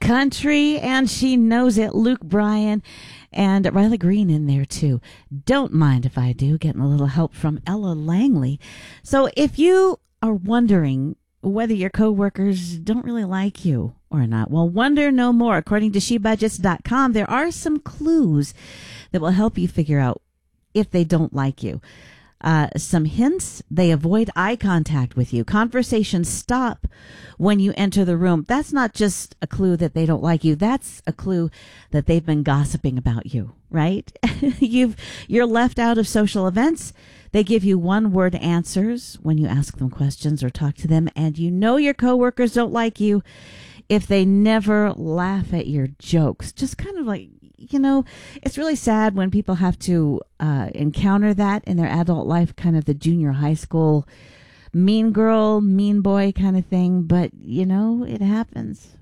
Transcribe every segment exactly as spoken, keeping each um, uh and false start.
country, and she knows it. Luke Bryan and Riley Green in there, too. Don't mind if I do, getting a little help from Ella Langley. So if you are wondering whether your coworkers don't really like you or not, well, wonder no more. According to she budgets dot com, there are some clues that will help you figure out if they don't like you. Uh, some hints: they avoid eye contact with you. Conversations stop when you enter the room. That's not just a clue that they don't like you. That's a clue that they've been gossiping about you, right? You've, you're left out of social events. They give you one-word answers when you ask them questions or talk to them. And you know your coworkers don't like you if they never laugh at your jokes. Just kind of like, you know, it's really sad when people have to uh, encounter that in their adult life, kind of the junior high school mean girl, mean boy kind of thing. But, you know, it happens.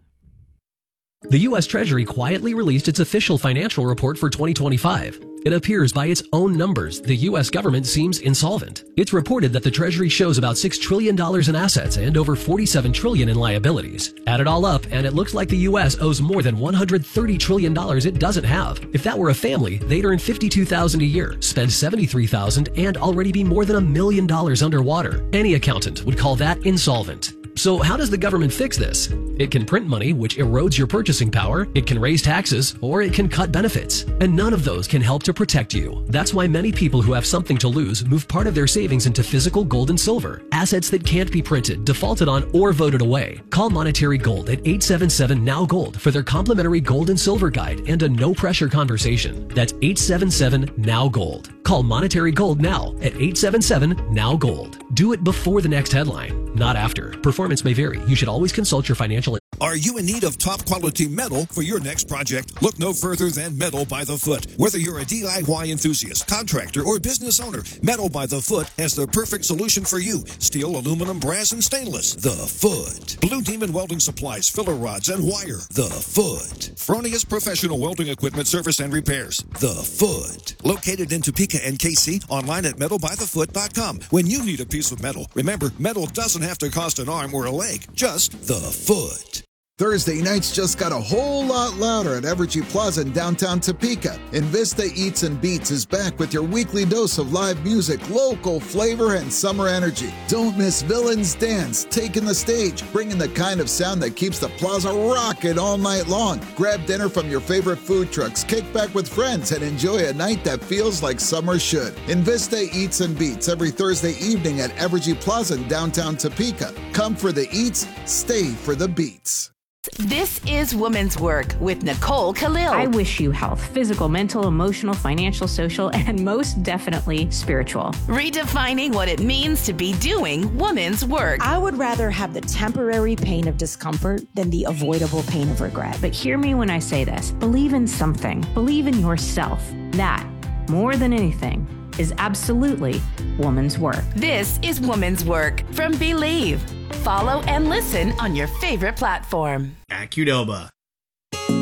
The U S Treasury quietly released its official financial report for twenty twenty-five. It appears by its own numbers, the U S government seems insolvent. It's reported that the Treasury shows about six trillion dollars in assets and over forty-seven trillion dollars in liabilities. Add it all up, and it looks like the U S owes more than one hundred thirty trillion dollars it doesn't have. If that were a family, they'd earn fifty-two thousand dollars a year, spend seventy-three thousand dollars, and already be more than a million dollars underwater. Any accountant would call that insolvent. So how does the government fix this? It can print money, which erodes your purchasing power. It can raise taxes, or it can cut benefits. And none of those can help to protect you. That's why many people who have something to lose move part of their savings into physical gold and silver, assets that can't be printed, defaulted on, or voted away. Call Monetary Gold at eight seven seven, N O W Gold for their complimentary gold and silver guide and a no-pressure conversation. That's eight seven seven, N O W Gold. Call Monetary Gold now at eight seven seven, N O W Gold. Do it before the next headline, not after. Performance may vary. You should always consult your financial. Are you in need of top quality metal for your next project? Look no further than Metal by the Foot. Whether you're a D I Y enthusiast, contractor, or business owner, Metal by the Foot has the perfect solution for you. Steel, aluminum, brass, and stainless. The Foot. Blue Demon Welding Supplies, filler rods, and wire. The Foot. Fronius Professional Welding Equipment Service and Repairs. The Foot. Located in Topeka and K C, online at metal by the foot dot com. When you need a piece of metal, remember, metal doesn't have to cost an arm or a leg, just the foot. Thursday nights just got a whole lot louder at Evergy Plaza in downtown Topeka. Invista Eats and Beats is back with your weekly dose of live music, local flavor, and summer energy. Don't miss Villains Dance, taking the stage, bringing the kind of sound that keeps the plaza rocking all night long. Grab dinner from your favorite food trucks, kick back with friends, and enjoy a night that feels like summer should. Invista Eats and Beats every Thursday evening at Evergy Plaza in downtown Topeka. Come for the eats, stay for the beats. This is Woman's Work with Nicole Khalil. I wish you health, physical, mental, emotional, financial, social, and most definitely spiritual. Redefining what it means to be doing woman's work. I would rather have the temporary pain of discomfort than the avoidable pain of regret. But hear me when I say this. Believe in something. Believe in yourself. That, more than anything, is absolutely woman's work. This is Woman's Work from Believe. Follow and listen on your favorite platform. At Qdoba.